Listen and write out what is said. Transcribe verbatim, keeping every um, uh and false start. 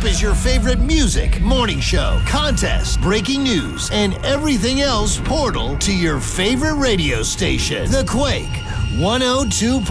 is your favorite music, morning show, contest, breaking news, and everything else portal to your favorite radio station. The Quake one oh two.